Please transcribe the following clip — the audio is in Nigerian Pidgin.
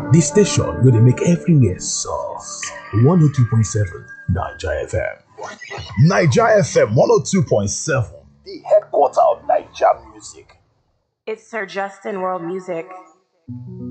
The station where they make everywhere soft. 102.7 Niger FM. Niger FM 102.7. The headquarter of Niger music. It's Sir Justin World Music.